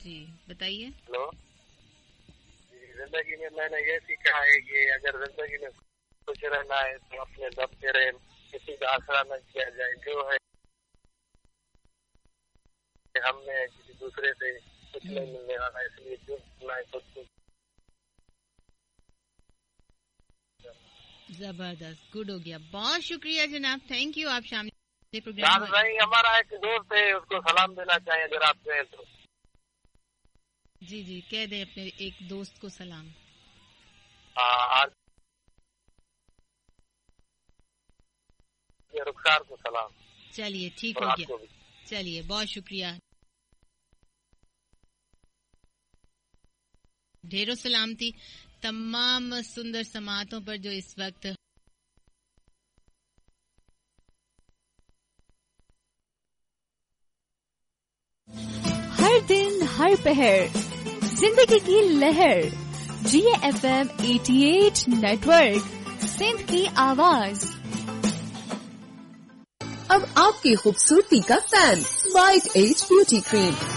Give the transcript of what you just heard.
जी बताइए। हेलो, जिंदगी में मैंने ये सीखा है कि अगर जिंदगी में खुश रहना है तो अपने दम पे रहे, किसी का आसरा न किया जाए। जो है हमने किसी दूसरे से कुछ नहीं मिलने वाला, इसलिए जो सुना है कुछ जबरदस्त, गुड हो गया। बहुत शुक्रिया जनाब, थैंक यू। आप शाम प्रोग्राम नहीं, हमारा एक दोस्त है, उसको सलाम देना चाहिए अगर आप कहें तो। जी जी, कह दें अपने एक दोस्त को सलाम। आज रुखसार को सलाम। चलिए ठीक हो गया, चलिए बहुत शुक्रिया, ढेरों सलामती तमाम सुंदर समातों पर जो इस वक्त हर दिन हर पहर जिंदगी की लहर, GFM 88 नेटवर्क, सिंध की आवाज। अब आपकी खूबसूरती का fan, white as beauty cream.